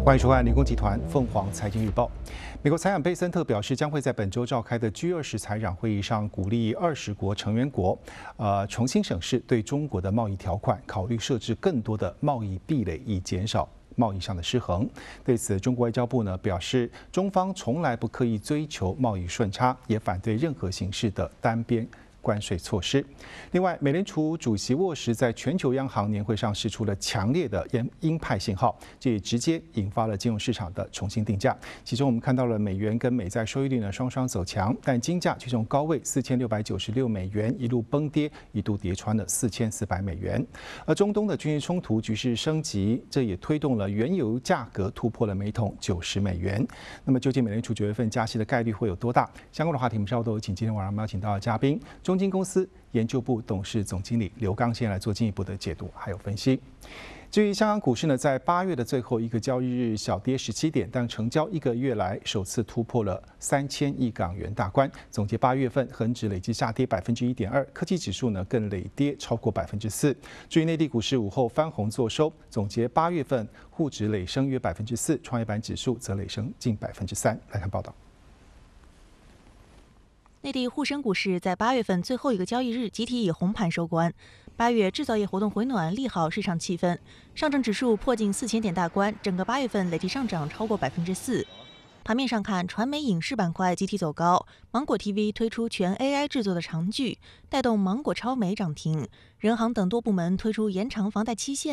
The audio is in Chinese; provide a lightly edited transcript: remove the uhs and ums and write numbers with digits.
欢迎收看理工集团凤凰财经日报。美国财长贝森特表示，将会在本周召开的 G20 财长会议上，鼓励20国成员国，重新审视对中国的贸易条款，考虑设置更多的贸易壁垒，以减少贸易上的失衡。对此，中国外交部呢表示，中方从来不刻意追求贸易顺差，也反对任何形式的单边关税措施。另外，美联储主席沃什在全球央行年会上释出了强烈的鹰派信号，这也直接引发了金融市场的重新定价。其中，我们看到了美元跟美债收益率呢双双走强，但金价却从高位4696美元一路崩跌，一度跌穿了4400美元。而中东的军事冲突局势升级，这也推动了原油价格突破了每桶90美元。那么，究竟美联储9月份加息的概率会有多大？相关的话题，我们稍后都有请今天晚上我们邀请到的嘉宾。中金公司研究部董事总经理刘刚先来做进一步的解读还有分析。至于香港股市呢，在8月的最后一个交易日小跌17点，但成交1个月来首次突破了3000亿港元大关。总结8月份，恒指累计下跌1.2%，科技指数呢更累跌超过4%。至于内地股市午后翻红作收，总结8月份沪指累升约4%，创业板指数则累升近3%。来看报道。 内地沪深股市在8月份最后一个交易日集体以红盘收官。8月制造业活动回暖，利好市场气氛，上证指数破近4000点大关，整个8月份累计上涨超过4%。盘面上看，传媒影视板块集体走高，芒果 TV 推出全 AI 制作的长剧，带动芒果超美涨停。人行等多部门推出延长房贷期限